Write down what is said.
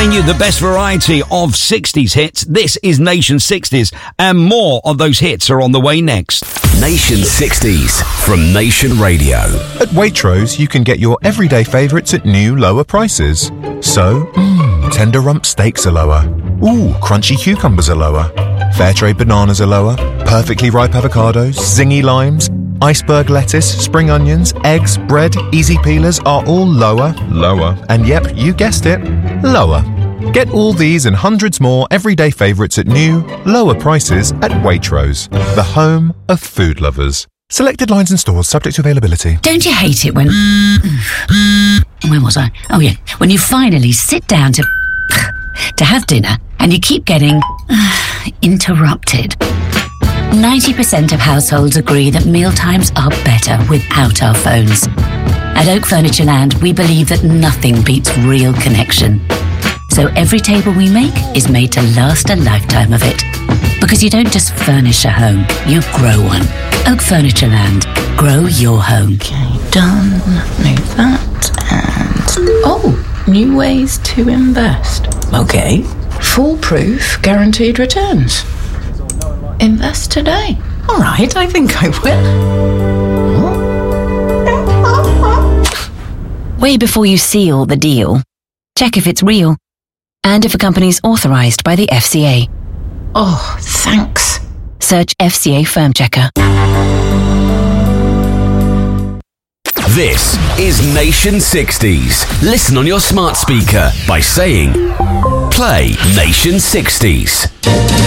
Playing you the best variety of 60s hits. This is Nation 60s, and more of those hits are on the way next. Nation 60s from Nation Radio. At Waitrose, you can get your everyday favourites at new, lower prices. So, tender rump steaks are lower. Ooh, crunchy cucumbers are lower. Fairtrade bananas are lower. Perfectly ripe avocados, zingy limes, iceberg lettuce, spring onions, eggs, bread, easy peelers are all lower. Lower. And yep, you guessed it, lower. Get all these and hundreds more everyday favourites at new, lower prices at Waitrose, the home of food lovers. Selected lines and stores subject to availability. Don't you hate it when... Where was I? Oh yeah, when you finally sit down to have dinner and you keep getting interrupted. 90% of households agree that mealtimes are better without our phones. At Oak Furniture Land, we believe that nothing beats real connection. So every table we make is made to last a lifetime of it. Because you don't just furnish a home, you grow one. Oak Furniture Land. Grow your home. Okay, done. Move that and... Oh, new ways to invest. Okay. Foolproof guaranteed returns. Invest today. All right, I think I will. Way before you seal the deal, check if it's real and if a company's authorized by the FCA. Oh, thanks. Search FCA Firm Checker. This is Nation 60s. Listen on your smart speaker by saying, play Nation 60s.